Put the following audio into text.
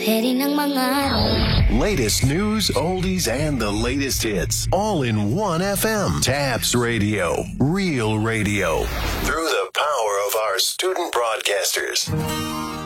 Carry ng mga Latest news, oldies, and the latest hits. All in one FM. Tabs Radio. Real radio. Through the power of our student broadcasters.